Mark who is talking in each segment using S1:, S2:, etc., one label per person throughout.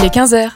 S1: Il est 15h.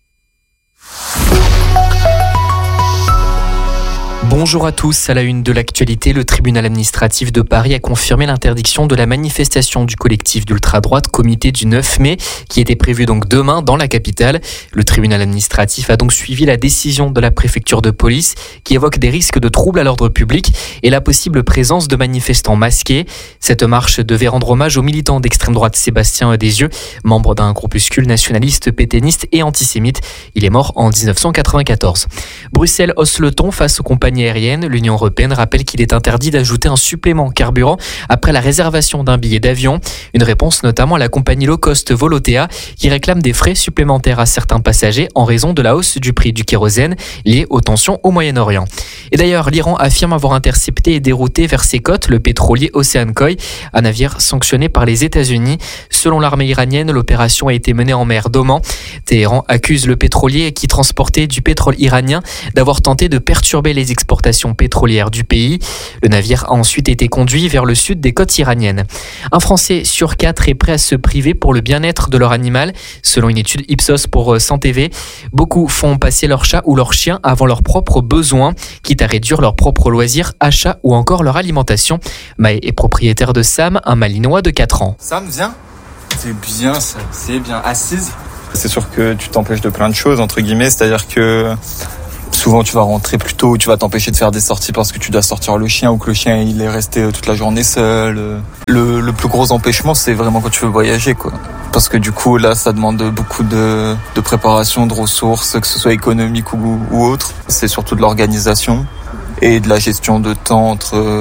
S2: Bonjour à tous, à la une de l'actualité, le tribunal administratif de Paris a confirmé l'interdiction de la manifestation du collectif d'ultra-droite Comité du 9 mai qui était prévue donc demain dans la capitale. Le tribunal administratif a donc suivi la décision de la préfecture de police qui évoque des risques de troubles à l'ordre public et la possible présence de manifestants masqués. Cette marche devait rendre hommage au militant d'extrême droite Sébastien Desieux, membre d'un groupuscule nationaliste, pétainiste et antisémite. Il est mort en 1994. Bruxelles hausse le ton face aux compagnies aériennes. L'Union européenne rappelle qu'il est interdit d'ajouter un supplément carburant après la réservation d'un billet d'avion. Une réponse notamment à la compagnie low cost Volotea qui réclame des frais supplémentaires à certains passagers en raison de la hausse du prix du kérosène liée aux tensions au Moyen-Orient. Et d'ailleurs, l'Iran affirme avoir intercepté et dérouté vers ses côtes le pétrolier Ocean Koi, un navire sanctionné par les États-Unis. Selon l'armée iranienne, l'opération a été menée en mer d'Oman. Téhéran accuse le pétrolier qui transportait du pétrole iranien d'avoir tenté de perturber les exportations pétrolières du pays. Le navire a ensuite été conduit vers le sud des côtes iraniennes. Un Français sur 4 est prêt à se priver pour le bien-être de leur animal. Selon une étude Ipsos pour Santé V, beaucoup font passer leur chat ou leur chien avant leurs propres besoins, quitte à réduire leurs propres loisirs, achats ou encore leur alimentation. Maë est propriétaire de Sam, un malinois de 4 ans.
S3: Sam, viens. C'est bien ça, c'est bien. Assise. C'est sûr que tu t'empêches de plein de choses, entre guillemets, c'est-à-dire que souvent tu vas rentrer plus tôt, tu vas t'empêcher de faire des sorties parce que tu dois sortir le chien ou que le chien il est resté toute la journée seul. Le plus gros empêchement, c'est vraiment quand tu veux voyager, quoi. Parce que du coup là ça demande beaucoup de préparation, de ressources, que ce soit économique ou autre. C'est surtout de l'organisation et de la gestion de temps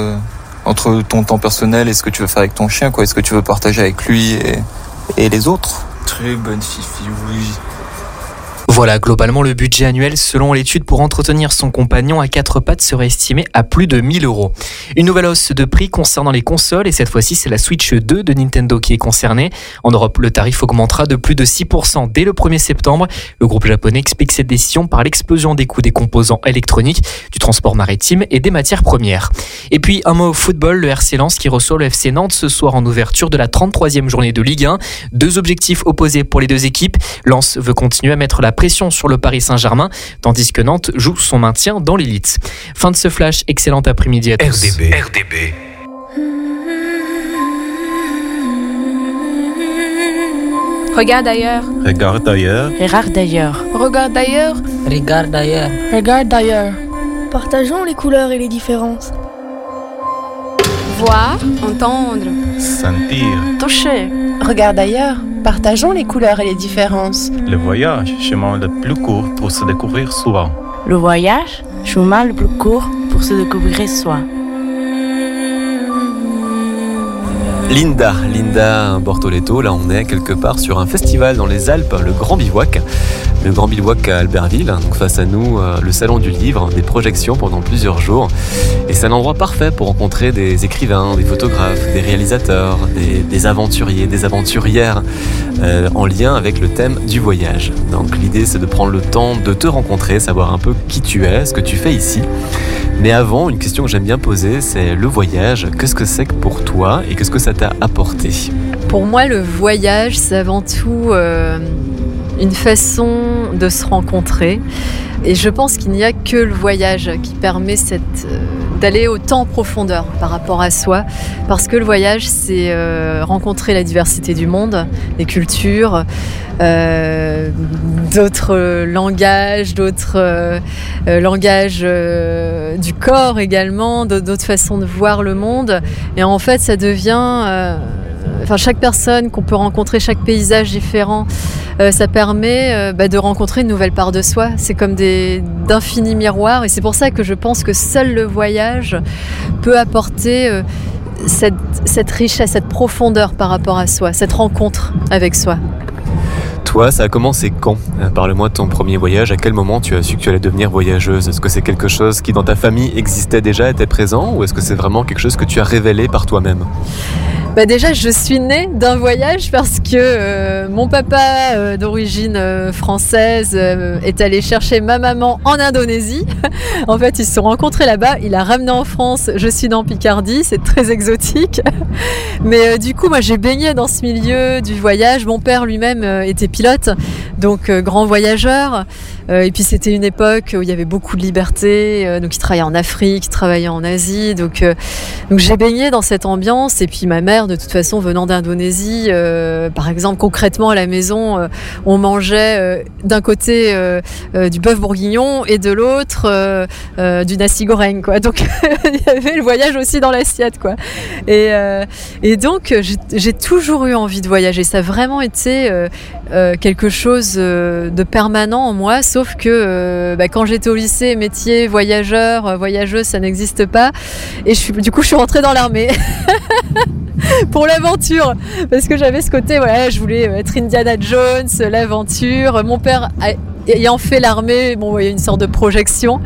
S3: entre ton temps personnel et ce que tu veux faire avec ton chien, quoi. Est-ce que tu veux partager avec lui et les autres. Très bonne fifi, oui.
S2: Voilà, globalement, le budget annuel, selon l'étude, pour entretenir son compagnon à 4 pattes serait estimé à plus de 1 000 €. Une nouvelle hausse de prix concernant les consoles, et cette fois-ci, c'est la Switch 2 de Nintendo qui est concernée. En Europe, le tarif augmentera de plus de 6% dès le 1er septembre. Le groupe japonais explique cette décision par l'explosion des coûts des composants électroniques, du transport maritime et des matières premières. Et puis, un mot football, le RC Lens qui reçoit le FC Nantes ce soir en ouverture de la 33e journée de Ligue 1. Deux objectifs opposés pour les deux équipes. Lens veut continuer à mettre la pression sur le Paris Saint-Germain, tandis que Nantes joue son maintien dans l'élite. Fin de ce flash, excellent après-midi à tous.
S4: RDB.
S1: Regarde ailleurs.
S4: Regarde ailleurs.
S1: Regarde ailleurs.
S5: Regarde ailleurs.
S6: Regarde ailleurs.
S5: Regarde ailleurs.
S7: Partageons les couleurs et les différences.
S5: Voir, entendre,
S4: Sentir.
S5: toucher.
S8: Regarde ailleurs. Partageons les couleurs et les différences.
S4: Le voyage, chemin le plus court pour se découvrir soi.
S9: Le voyage, chemin le plus court pour se découvrir soi.
S10: Linda Bortoletto, là on est quelque part sur un festival dans les Alpes, le Grand Bivouac. Le Grand Bivouac à Albertville, donc face à nous le Salon du Livre, des projections pendant plusieurs jours. Et c'est un endroit parfait pour rencontrer des écrivains, des photographes, des réalisateurs, des aventuriers, des aventurières en lien avec le thème du voyage. Donc l'idée c'est de prendre le temps de te rencontrer, savoir un peu qui tu es, ce que tu fais ici. Mais avant, une question que j'aime bien poser, c'est le voyage. Qu'est-ce que c'est que pour toi et qu'est-ce que ça t'a apporté ?
S11: Pour moi, le voyage, c'est avant tout une façon de se rencontrer. Et je pense qu'il n'y a que le voyage qui permet d'aller autant en profondeur par rapport à soi. Parce que le voyage, c'est rencontrer la diversité du monde, des cultures, d'autres langages, langages du corps également, d'autres façons de voir le monde. Et en fait, ça devient... chaque personne qu'on peut rencontrer, chaque paysage différent, ça permet de rencontrer une nouvelle part de soi. C'est comme d'infinis miroirs et c'est pour ça que je pense que seul le voyage peut apporter cette richesse, cette profondeur par rapport à soi, cette rencontre avec soi.
S10: Toi, ça a commencé quand ? Parle-moi de ton premier voyage. À quel moment tu as su que tu allais devenir voyageuse ? Est-ce que c'est quelque chose qui dans ta famille existait déjà, était présent, ou est-ce que c'est vraiment quelque chose que tu as révélé par toi-même ?
S11: Déjà, je suis née d'un voyage parce que mon papa, d'origine française, est allé chercher ma maman en Indonésie. En fait, ils se sont rencontrés là-bas. Il l'a ramenée en France. Je suis dans Picardie. C'est très exotique. Mais du coup, moi, j'ai baigné dans ce milieu du voyage. Mon père lui-même était pilote. donc grand voyageur. Et puis c'était une époque où il y avait beaucoup de liberté, donc il travaillait en Afrique, il travaillait en Asie, donc j'ai baigné dans cette ambiance. Et puis ma mère, de toute façon, venant d'Indonésie, par exemple, concrètement à la maison, on mangeait d'un côté du bœuf bourguignon et de l'autre du nasi goreng, quoi. Donc il y avait le voyage aussi dans l'assiette, quoi. Et donc j'ai toujours eu envie de voyager. Ça a vraiment été quelque chose de permanent en moi, sauf que quand j'étais au lycée, métier voyageuse, ça n'existe pas. Et du coup, je suis rentrée dans l'armée pour l'aventure, parce que j'avais ce côté, je voulais être Indiana Jones, l'aventure. Mon père ayant fait l'armée, il y a une sorte de projection.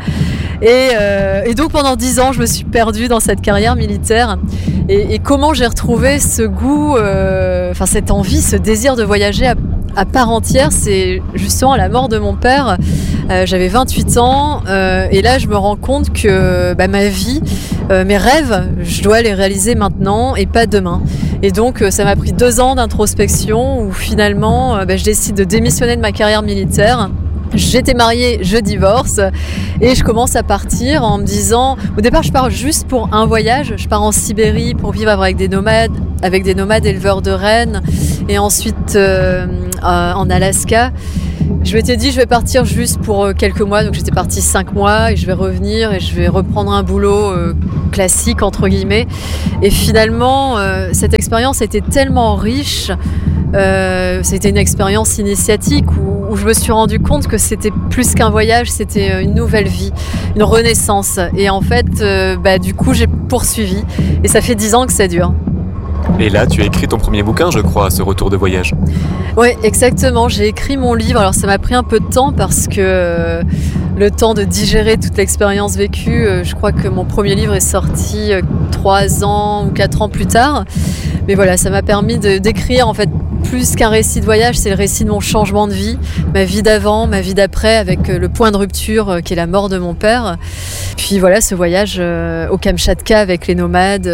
S11: Et donc pendant 10 ans, je me suis perdue dans cette carrière militaire. Et comment j'ai retrouvé ce goût, cette envie, ce désir de voyager à part entière, c'est justement à la mort de mon père. J'avais 28 ans et là je me rends compte que ma vie, mes rêves, je dois les réaliser maintenant et pas demain. Et donc ça m'a pris 2 ans d'introspection où finalement je décide de démissionner de ma carrière militaire. J'étais mariée, je divorce et je commence à partir en me disant, au départ je pars juste pour un voyage, je pars en Sibérie pour vivre avec des nomades éleveurs de rennes et ensuite en Alaska. Je m'étais dit je vais partir juste pour quelques mois, donc j'étais partie 5 mois et je vais revenir et je vais reprendre un boulot classique entre guillemets. Et finalement cette expérience était tellement riche. C'était une expérience initiatique où je me suis rendu compte que c'était plus qu'un voyage, c'était une nouvelle vie, une renaissance. Et en fait, du coup, j'ai poursuivi. Et ça fait 10 ans que ça dure.
S10: Et là, tu as écrit ton premier bouquin, je crois, à ce retour de voyage.
S11: Oui, exactement. J'ai écrit mon livre. Alors, ça m'a pris un peu de temps parce que le temps de digérer toute l'expérience vécue, je crois que mon premier livre est sorti 3 ans ou 4 ans plus tard. Mais voilà, ça m'a permis d'écrire, en fait, plus qu'un récit de voyage, c'est le récit de mon changement de vie, ma vie d'avant, ma vie d'après, avec le point de rupture qui est la mort de mon père. Puis voilà, ce voyage au Kamchatka avec les nomades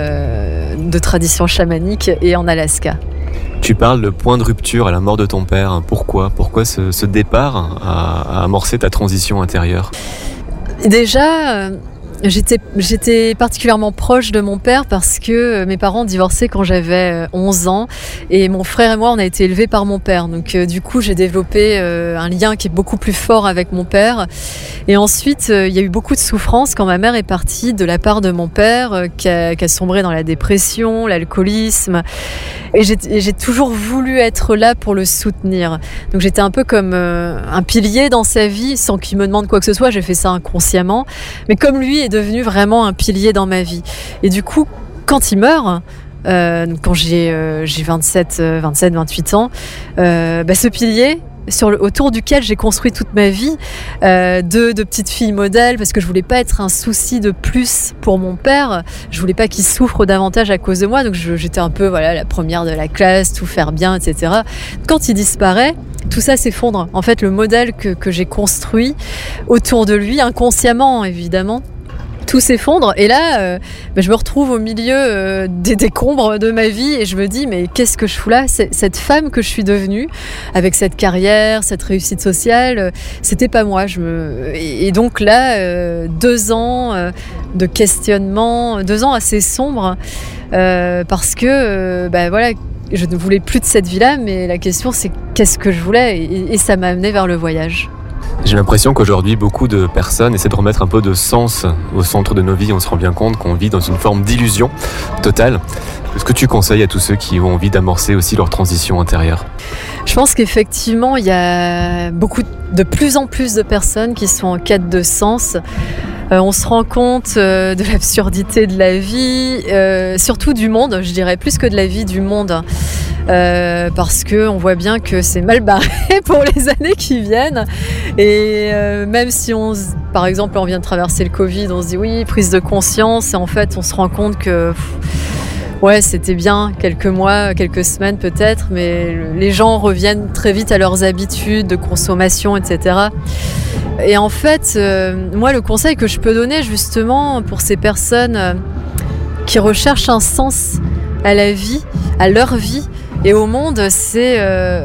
S11: de tradition chamanique et en Alaska.
S10: Tu parles de point de rupture à la mort de ton père. Pourquoi ce départ a amorcé ta transition intérieure ?
S11: Déjà, j'étais particulièrement proche de mon père parce que mes parents ont divorcé quand j'avais 11 ans et mon frère et moi on a été élevés par mon père, donc du coup j'ai développé un lien qui est beaucoup plus fort avec mon père. Et ensuite il y a eu beaucoup de souffrance quand ma mère est partie de la part de mon père qui a sombré dans la dépression, l'alcoolisme, et j'ai toujours voulu être là pour le soutenir. Donc j'étais un peu comme un pilier dans sa vie sans qu'il me demande quoi que ce soit. J'ai fait ça inconsciemment, mais comme lui est devenu vraiment un pilier dans ma vie. Et du coup, quand il meurt, quand j'ai 27-28 ans, ce pilier autour duquel j'ai construit toute ma vie, de petite fille modèle, parce que je voulais pas être un souci de plus pour mon père, je voulais pas qu'il souffre davantage à cause de moi, donc j'étais un peu la première de la classe, tout faire bien, etc. Quand il disparaît, tout ça s'effondre. En fait, le modèle que j'ai construit autour de lui, inconsciemment évidemment, tout s'effondre. Et là, je me retrouve au milieu des décombres de ma vie et je me dis, mais qu'est-ce que je fous là ? Cette femme que je suis devenue, avec cette carrière, cette réussite sociale, c'était pas moi. Et donc là, 2 ans de questionnement, 2 ans assez sombres, parce que, je ne voulais plus de cette vie-là, mais la question c'est qu'est-ce que je voulais, et ça m'a amené vers le voyage.
S10: J'ai l'impression qu'aujourd'hui, beaucoup de personnes essaient de remettre un peu de sens au centre de nos vies. On se rend bien compte qu'on vit dans une forme d'illusion totale. Est-ce que tu conseilles à tous ceux qui ont envie d'amorcer aussi leur transition intérieure ?
S11: Je pense qu'effectivement, il y a de plus en plus de personnes qui sont en quête de sens. On se rend compte de l'absurdité de la vie, surtout du monde, je dirais, plus que de la vie, du monde. Parce qu'on voit bien que c'est mal barré pour les années qui viennent. Et même si par exemple, on vient de traverser le Covid, on se dit oui, prise de conscience, et en fait, on se rend compte que c'était bien, quelques mois, quelques semaines peut-être, mais les gens reviennent très vite à leurs habitudes de consommation, etc. Et en fait, moi, le conseil que je peux donner justement pour ces personnes qui recherchent un sens à la vie, à leur vie et au monde, c'est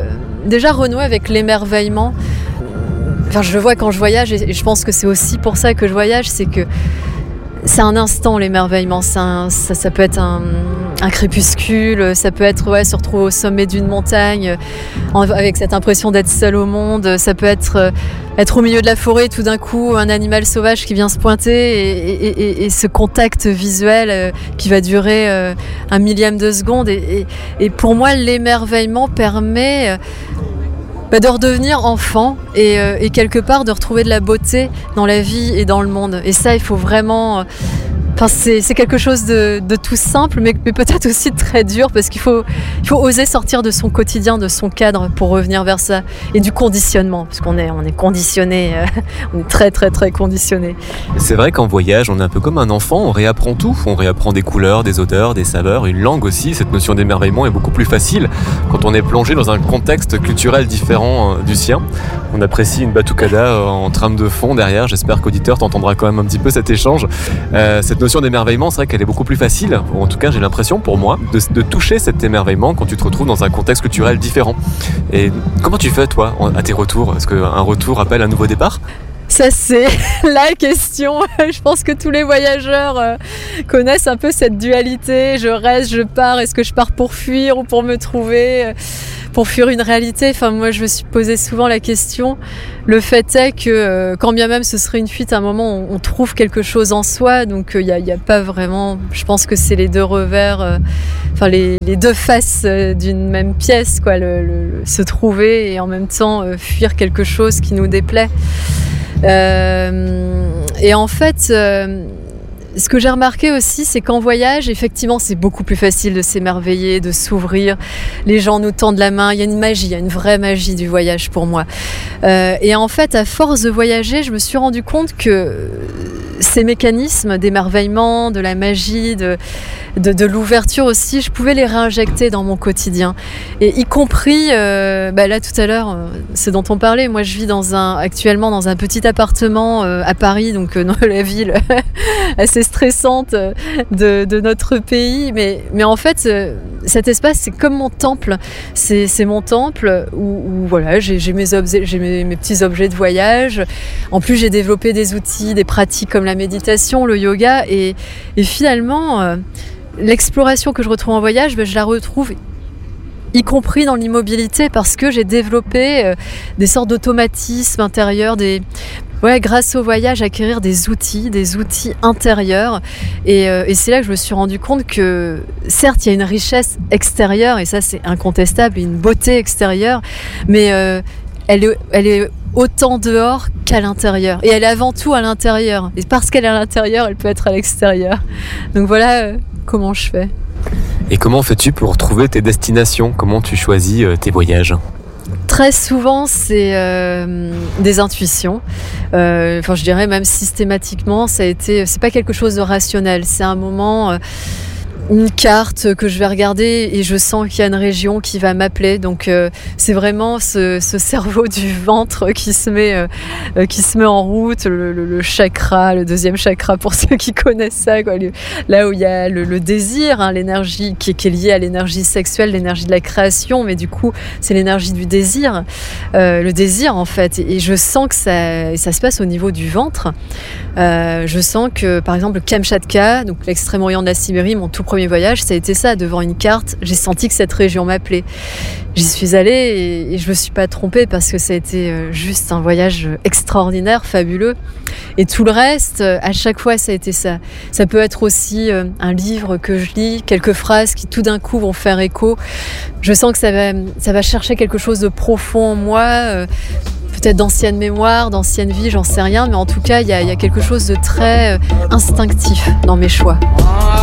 S11: déjà renouer avec l'émerveillement. Enfin, je le vois quand je voyage et je pense que c'est aussi pour ça que je voyage, c'est que c'est un instant l'émerveillement, ça peut être un crépuscule, ça peut être se retrouver au sommet d'une montagne avec cette impression d'être seul au monde, ça peut être au milieu de la forêt, tout d'un coup un animal sauvage qui vient se pointer et ce contact visuel qui va durer un millième de seconde et pour moi l'émerveillement permet de redevenir enfant et quelque part de retrouver de la beauté dans la vie et dans le monde. Et ça, il faut vraiment... c'est quelque chose de tout simple, mais peut-être aussi de très dur, parce qu'il faut oser sortir de son quotidien, de son cadre, pour revenir vers ça. Et du conditionnement, parce qu'on est conditionné, on est très très très conditionné.
S10: C'est vrai qu'en voyage, on est un peu comme un enfant, on réapprend tout. On réapprend des couleurs, des odeurs, des saveurs, une langue aussi. Cette notion d'émerveillement est beaucoup plus facile quand on est plongé dans un contexte culturel différent du sien. On apprécie une batucada en trame de fond derrière. J'espère qu'auditeur t'entendra quand même un petit peu cet échange. Cette notion d'émerveillement, c'est vrai qu'elle est beaucoup plus facile, ou en tout cas j'ai l'impression pour moi, de toucher cet émerveillement quand tu te retrouves dans un contexte culturel différent. Et comment tu fais toi à tes retours? Est-ce qu'un retour appelle un nouveau départ?
S11: Ça, c'est la question. Je pense que tous les voyageurs connaissent un peu cette dualité. Je reste, je pars. Est-ce que je pars pour fuir ou pour me trouver, pour fuir une réalité? Enfin, moi, je me suis posé souvent la question. Le fait est que, quand bien même ce serait une fuite, à un moment, on trouve quelque chose en soi. Donc, il n'y a pas vraiment... Je pense que c'est les deux revers, les deux faces d'une même pièce, quoi. Se trouver et en même temps fuir quelque chose qui nous déplaît. Et en fait, ce que j'ai remarqué aussi, c'est qu'en voyage, effectivement, c'est beaucoup plus facile de s'émerveiller, de s'ouvrir. Les gens nous tendent la main. Il y a une magie, il y a une vraie magie du voyage pour moi. Et en fait, à force de voyager, je me suis rendu compte que ces mécanismes d'émerveillement, de la magie, de l'ouverture aussi, je pouvais les réinjecter dans mon quotidien. Et y compris, là tout à l'heure, ce dont on parlait, moi je vis actuellement dans un petit appartement à Paris, donc dans la ville assez stressante de notre pays. Mais en fait, cet espace, c'est comme mon temple. C'est mon temple où voilà, j'ai mes objets, mes petits objets de voyage. En plus, j'ai développé des outils, des pratiques comme la méditation, le yoga. Et finalement, l'exploration que je retrouve en voyage, je la retrouve y compris dans l'immobilité, parce que j'ai développé des sortes d'automatismes intérieurs, grâce au voyage, acquérir des outils intérieurs. Et c'est là que je me suis rendu compte que, certes, il y a une richesse extérieure, et ça c'est incontestable, une beauté extérieure, mais elle est autant dehors qu'à l'intérieur. Et elle est avant tout à l'intérieur. Et parce qu'elle est à l'intérieur, elle peut être à l'extérieur. Donc voilà comment je fais.
S10: Et comment fais-tu pour trouver tes destinations? Comment tu choisis tes voyages?
S11: Très souvent, c'est des intuitions. Je dirais même systématiquement, c'est pas quelque chose de rationnel. C'est un moment... une carte que je vais regarder et je sens qu'il y a une région qui va m'appeler. Donc c'est vraiment ce cerveau du ventre qui se met en route, le chakra, le deuxième chakra pour ceux qui connaissent ça, quoi. Là où il y a le désir, l'énergie qui est liée à l'énergie sexuelle, l'énergie de la création, mais du coup c'est l'énergie du désir, le désir en fait. Et je sens que ça se passe au niveau du ventre. Je sens que par exemple le Kamchatka, donc l'extrême-orient de la Sibérie, mon tout premier voyage, ça a été ça. Devant une carte, j'ai senti que cette région m'appelait. J'y suis allée et je me suis pas trompée, parce que ça a été juste un voyage extraordinaire, fabuleux. Et tout le reste, à chaque fois, ça a été ça. Ça peut être aussi un livre que je lis, quelques phrases qui tout d'un coup vont faire écho. Je sens que ça va chercher quelque chose de profond en moi, peut-être d'anciennes mémoires, d'anciennes vies, j'en sais rien, mais en tout cas, il y a quelque chose de très instinctif dans mes choix.